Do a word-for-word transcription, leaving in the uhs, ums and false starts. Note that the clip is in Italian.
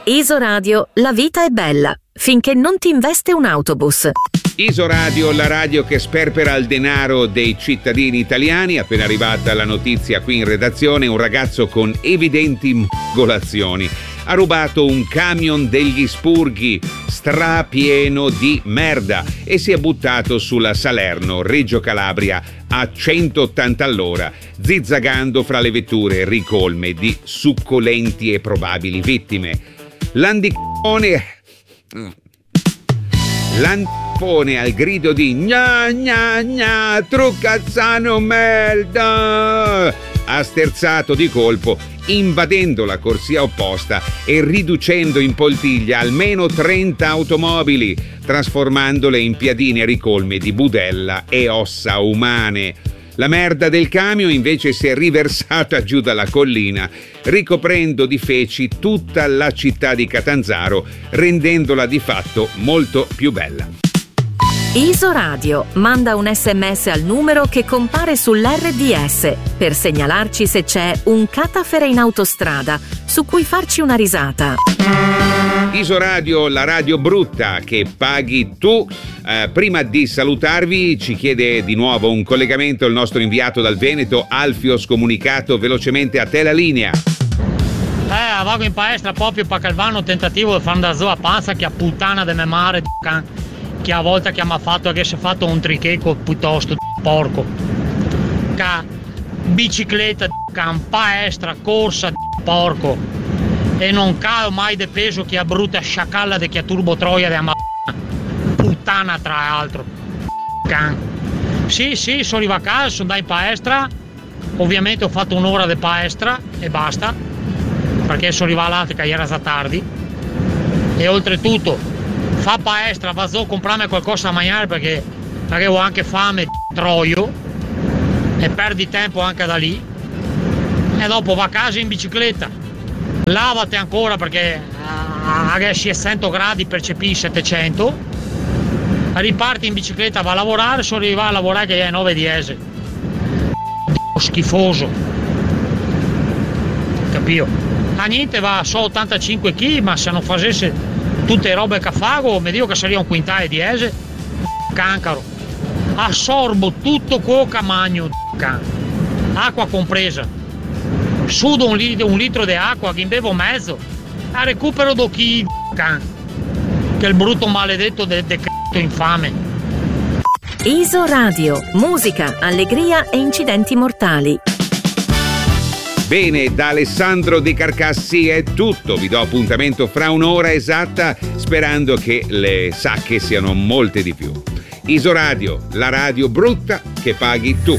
Isoradio, la vita è bella, finché non ti investe un autobus. Isoradio, la radio che sperpera il denaro dei cittadini italiani. Appena arrivata la notizia qui in redazione, un ragazzo con evidenti mongolazioni ha rubato un camion degli spurghi strapieno di merda e si è buttato sulla Salerno, Reggio Calabria, a centottanta all'ora, zizzagando fra le vetture ricolme di succolenti e probabili vittime. L'andicone... L'andicone al grido di gna gna gna, truccazzano merda, ha sterzato di colpo, invadendo la corsia opposta e riducendo in poltiglia almeno trenta automobili, trasformandole in piadine ricolme di budella e ossa umane. La merda del camion invece si è riversata giù dalla collina, ricoprendo di feci tutta la città di Catanzaro, rendendola di fatto molto più bella. Isoradio manda un sms al numero che compare sull'erre di esse per segnalarci se c'è un catafere in autostrada su cui farci una risata. Isoradio, la radio brutta che paghi tu. Eh, prima di salutarvi ci chiede di nuovo un collegamento il nostro inviato dal Veneto, Alfio Scomunicato. Velocemente, a te la linea. Eh, vado in palestra proprio perché vanno tentativo di fare da zoa panza che a puttana de me mare che a volte che mi ha fatto che si è fatto un tricheco piuttosto porco. Ca bicicletta, can palestra, corsa porco. E non calo mai de peso che ha brutta sciacalla de che ha turbo troia de puttana tra l'altro. Can. Sì, sì, sono arrivato a casa, sono andato in palestra. Ovviamente ho fatto un'ora di palestra e basta. Perché sono arrivato all'altra che era già tardi. E oltretutto fa palestra, vado a comprarmi qualcosa da mangiare perché, perché ho anche fame, troio, e perdi tempo anche da lì. E dopo va a casa in bicicletta, lavati ancora perché a cento gradi percepisci settecento, riparti in bicicletta, va a lavorare, sono arrivato a lavorare che è nove dieci. Schifoso, capito? A niente, va so ottantacinque chilogrammi, ma se non facesse tutte le robe che fago, mi dico che sarebbe un quintale di ese, cancaro. Assorbo tutto quello che mangio, acqua compresa. Sudo un, lit- un litro di acqua che in bevo mezzo, a recupero do chi, che è il brutto maledetto del decreto infame. Isoradio, musica, allegria e incidenti mortali. Bene, da Alessandro De Carcassi è tutto. Vi do appuntamento fra un'ora esatta, sperando che le sacche siano molte di più. Isoradio, la radio brutta che paghi tu.